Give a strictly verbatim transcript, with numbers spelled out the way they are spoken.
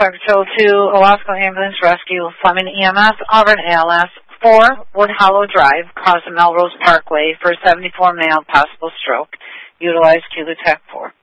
Park Patrol two, Owasco Ambulance Rescue, Fleming E M S, Auburn A L S, four, Wood Hollow Drive, across the Melrose Parkway for a seventy-four male possible stroke. Utilize Q-Tech four.